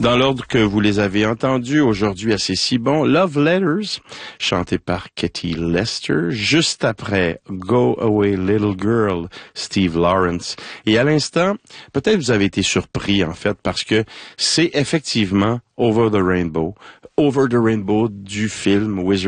Dans l'ordre que vous les avez entendus aujourd'hui à C'est si bon, Love Letters, chanté par Katie Lester, juste après Go Away Little Girl, Steve Lawrence. Et à l'instant, peut-être vous avez été surpris en fait parce que c'est effectivement Over the Rainbow du film Wizard